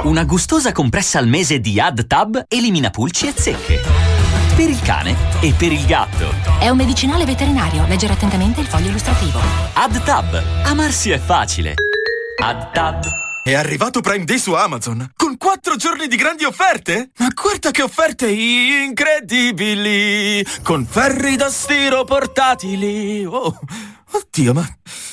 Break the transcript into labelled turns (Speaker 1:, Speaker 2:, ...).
Speaker 1: Una gustosa compressa al mese di AdTab elimina pulci e zecche. Per il cane e per il gatto.
Speaker 2: È un medicinale veterinario. Leggere attentamente il foglio illustrativo.
Speaker 1: AdTab. Amarsi è facile. AdTab.
Speaker 3: È arrivato Prime Day su Amazon, con 4 giorni di grandi offerte? Ma guarda che offerte incredibili! Con ferri da stiro portatili! Oh, oddio, ma